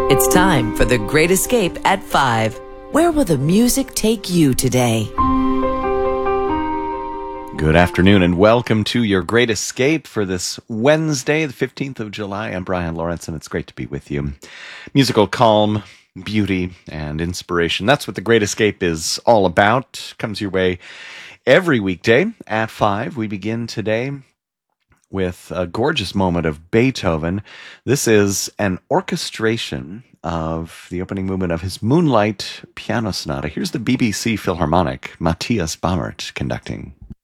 It's time for The Great Escape at 5. Where will the music take you today? Good afternoon and welcome to your Great Escape for this Wednesday, the 15th of July. I'm Brian Lawrence and it's great to be with you. Musical calm, beauty, and inspiration. That's what the Great Escape is all about. Comes your way every weekday at 5. We begin today with a gorgeous moment of Beethoven. This is an orchestration of the opening movement of his Moonlight Piano Sonata. Here's the BBC Philharmonic, Matthias Bammert, conducting.